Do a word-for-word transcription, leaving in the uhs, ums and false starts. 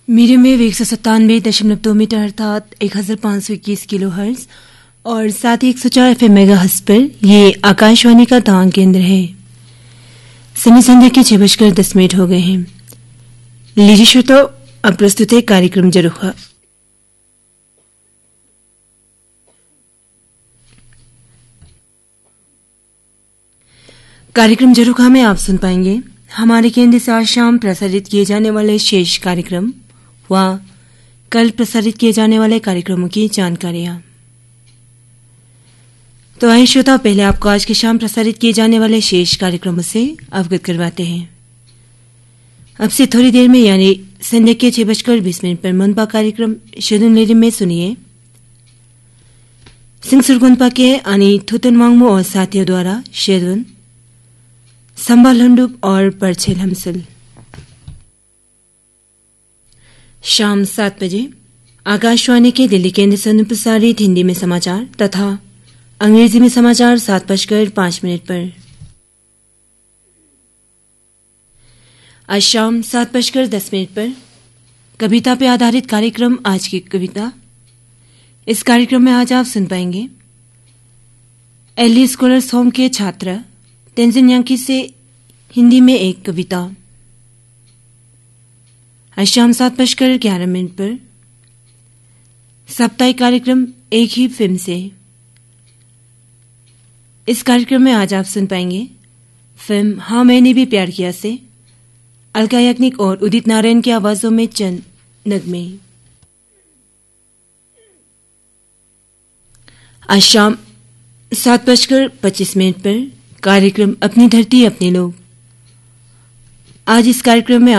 Medium wave एक सौ सत्तानवे दशमलव दो मीटर अर्थात एक हजार पाँच सौ इक्कीस किलो हर्ट्ज और साथ ही एक सौ चार एफ एम मेगा हर्ट्ज पर ये आकाशवाणी का तांग केंद्र है। समय संध्या के छह बजकर दस मिनट हो गए हैं। लीजिए श्रोताओ, अब प्रस्तुत है कार्यक्रम जरूखा। कार्यक्रम जरूखा में आप सुन पाएंगे हमारे केंद्र से आज शाम प्रसारित किए जाने वाले शेष कार्यक्रम व कल प्रसारित किए जाने वाले कार्यक्रमों की जानकारियां। तो आइए श्रोताओ, पहले आपको आज की शाम प्रसारित किए जाने वाले शेष कार्यक्रमों से अवगत करवाते हैं। अब से थोड़ी देर में यानी संध्या के छह बजकर बीस मिनट पर मनपा कार्यक्रम शेदुन लेरिम में सुनिए सिंह सुरगुनपा के आनी थुतन वांगमो और साथियों द्वारा शेदुन संभाल हंडुप और परछेल हमसल। शाम सात बजे आकाशवाणी के दिल्ली केंद्र से प्रसारित हिंदी में समाचार तथा अंग्रेजी में समाचार सात बजकर पांच मिनट पर। आज शाम सात बजकर दस मिनट पर कविता पर आधारित कार्यक्रम आज की कविता। इस कार्यक्रम में आज आप सुन पाएंगे एली स्कॉलर्स होम के छात्र तेंजिन यांकी से हिंदी में एक कविता। आज शाम सात बजकर ग्यारह मिनट पर साप्ताहिक कार्यक्रम एक ही फिल्म से। इस कार्यक्रम में आज आप सुन पाएंगे फिल्म हाँ मैंने भी प्यार किया से अलका याग्निक और उदित नारायण की आवाजों में चंद नगमे। आज शाम सात बजकर पच्चीस मिनट पर कार्यक्रम अपनी धरती अपने लोग। आज इस कार्यक्रम में